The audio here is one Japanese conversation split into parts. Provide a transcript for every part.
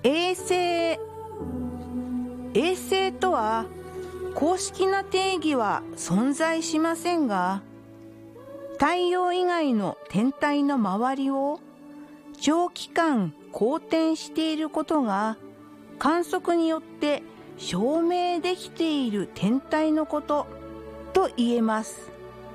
衛星とは公式な定義は存在しませんが、太陽以外の天体の周りを長期間公転していることが観測によって証明できている天体のことと言えます。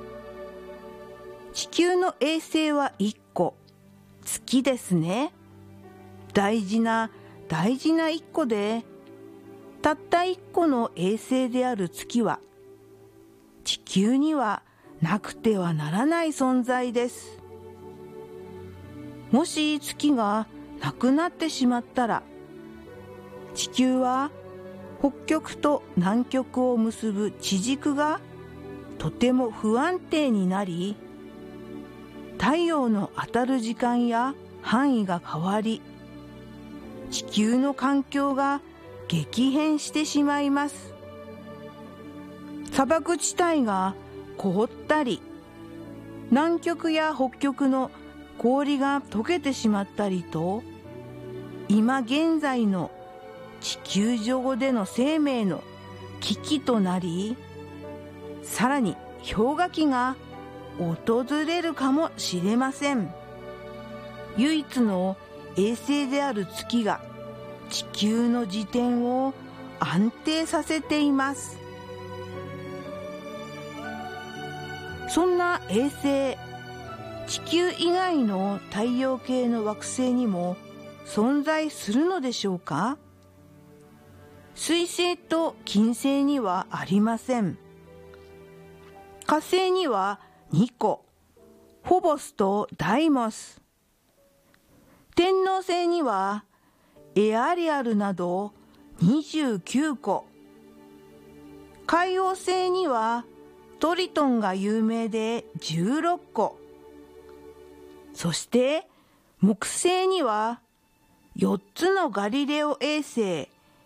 地球の衛星は1個、月ですね。大事な1個で、たった1個の衛星である月は地球にはなくてはならない存在です。もし月がなくなってしまったら、地球は北極と南極を結ぶ地軸がとても不安定になり、太陽の当たる時間や範囲が変わり、地球の環境が激変してしまいます。砂漠地帯が凍ったり、南極や北極の氷が溶けてしまったりと、今現在の地球上での生命の危機となり、さらに氷河期が訪れるかもしれません。唯一の衛星である月が地球の自転を安定させています。そんな衛星、地球以外の太陽系の惑星にも存在するのでしょうか？水星と金星にはありません。火星には2個、フォボスとダイモス。天王星にはエアリアルなど29個。海王星にはトリトンが有名で16個。そして木星には4つのガリレオ衛星、